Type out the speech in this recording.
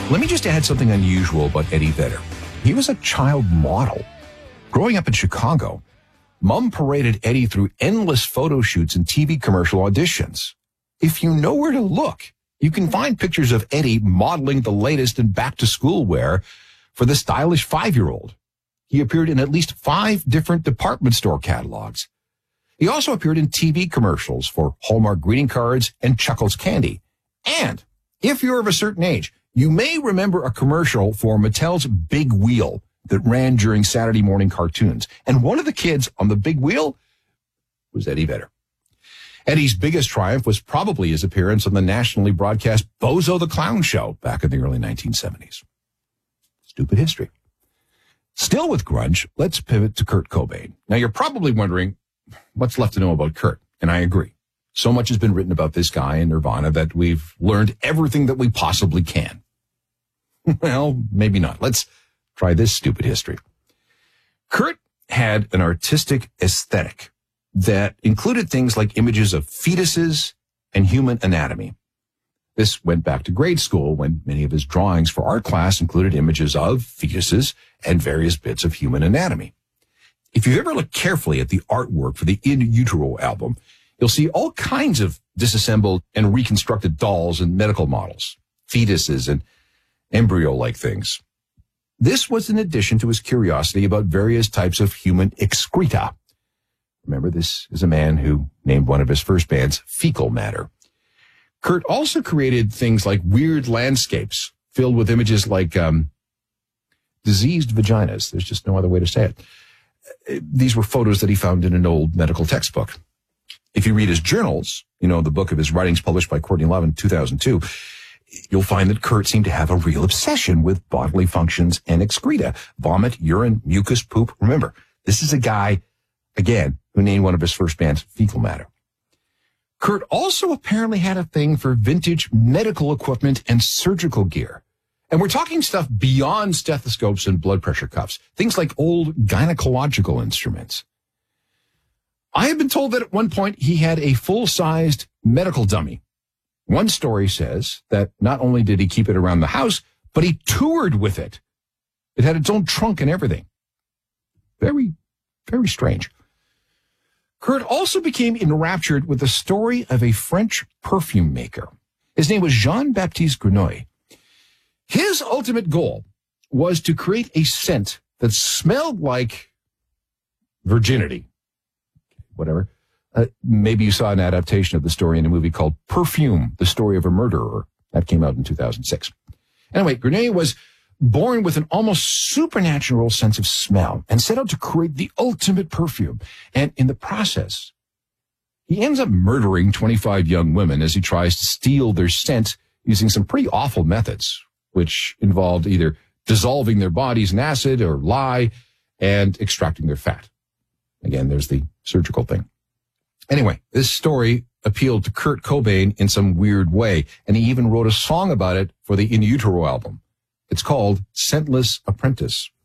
Let me just add something unusual about Eddie Vedder. He was a child model. Growing up in Chicago, Mom paraded Eddie through endless photo shoots and TV commercial auditions. If you know where to look, you can find pictures of Eddie modeling the latest in back-to-school wear for the stylish 5-year-old. He appeared in at least 5 different department store catalogs. He also appeared in TV commercials for Hallmark greeting cards and Chuckles Candy. And if you're of a certain age, you may remember a commercial for Mattel's Big Wheel that ran during Saturday morning cartoons. And one of the kids on the big wheel was Eddie Vedder. Eddie's biggest triumph was probably his appearance on the nationally broadcast Bozo the Clown Show back in the early 1970s. Stupid history. Still with grunge, let's pivot to Kurt Cobain. Now, you're probably wondering what's left to know about Kurt, and I agree. So much has been written about this guy in Nirvana that we've learned everything that we possibly can. Well, maybe not. Let's try this stupid history. Kurt had an artistic aesthetic that included things like images of fetuses and human anatomy. This went back to grade school when many of his drawings for art class included images of fetuses and various bits of human anatomy. If you've ever looked carefully at the artwork for the In Utero album, you'll see all kinds of disassembled and reconstructed dolls and medical models, fetuses and embryo-like things. This was in addition to his curiosity about various types of human excreta. Remember, this is a man who named one of his first bands Fecal Matter. Kurt also created things like weird landscapes filled with images like diseased vaginas. There's just no other way to say it. These were photos that he found in an old medical textbook. If you read his journals, the book of his writings published by Courtney Love in 2002, you'll find that Kurt seemed to have a real obsession with bodily functions and excreta, vomit, urine, mucus, poop. Remember, this is a guy, again, who named one of his first bands Fecal Matter. Kurt also apparently had a thing for vintage medical equipment and surgical gear. And we're talking stuff beyond stethoscopes and blood pressure cuffs, things like old gynecological instruments. I have been told that at one point he had a full-sized medical dummy. One story says that not only did he keep it around the house, but he toured with it. It had its own trunk and everything. Very, very strange. Kurt also became enraptured with the story of a French perfume maker. His name was Jean-Baptiste Grenouille. His ultimate goal was to create a scent that smelled like virginity. Whatever. Maybe you saw an adaptation of the story in a movie called Perfume, the Story of a Murderer. That came out in 2006. Anyway, Grenouille was born with an almost supernatural sense of smell and set out to create the ultimate perfume. And in the process, he ends up murdering 25 young women as he tries to steal their scent using some pretty awful methods, which involved either dissolving their bodies in acid or lye and extracting their fat. Again, there's the surgical thing. Anyway, this story appealed to Kurt Cobain in some weird way, and he even wrote a song about it for the In Utero album. It's called Scentless Apprentice.